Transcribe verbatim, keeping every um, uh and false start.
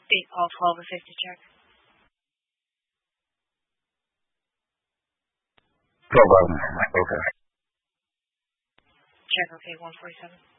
eight call twelve and fifty check. twelve eleven. Okay. Check, okay, one forty-seven.